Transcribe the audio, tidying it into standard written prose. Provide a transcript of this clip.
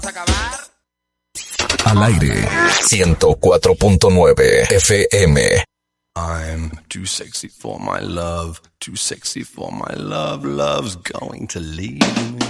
Al aire, 104.9 FM. I'm too sexy for my love, too sexy for my love, love's going to leave me.